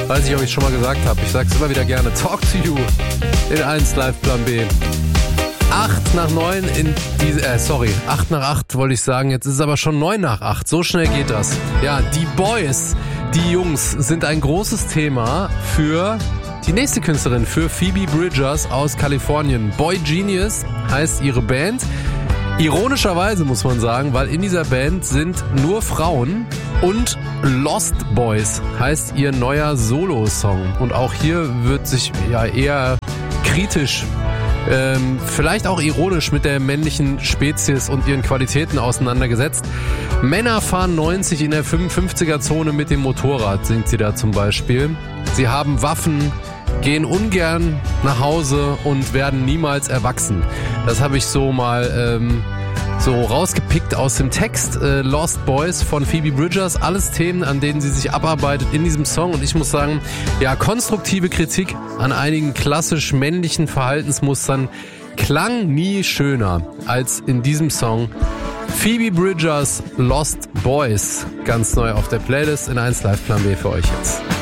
Weiß nicht, ob ich schon mal gesagt habe. Ich sag's immer wieder gerne. Talk to you in 1 Live Plan B. 8 nach 9 in diese, 8 nach 8 wollte ich sagen. Jetzt ist es aber schon 9 nach 8. So schnell geht das. Ja, die Boys, die Jungs sind ein großes Thema für die nächste Künstlerin, für Phoebe Bridgers aus Kalifornien. Boy Genius heißt ihre Band. Ironischerweise muss man sagen, weil in dieser Band sind nur Frauen und Lost Boys heißt ihr neuer Solo-Song. Und auch hier wird sich ja eher kritisch, vielleicht auch ironisch mit der männlichen Spezies und ihren Qualitäten auseinandergesetzt. Männer fahren 90 in der 55er-Zone mit dem Motorrad, singt sie da zum Beispiel. Sie haben Waffen, gehen ungern nach Hause und werden niemals erwachsen. Das habe ich so mal so rausgepickt aus dem Text. Lost Boys von Phoebe Bridgers. Alles Themen, an denen sie sich abarbeitet in diesem Song. Und ich muss sagen, ja, konstruktive Kritik an einigen klassisch männlichen Verhaltensmustern klang nie schöner als in diesem Song. Phoebe Bridgers Lost Boys. Ganz neu auf der Playlist in 1 Live Plan B für euch jetzt.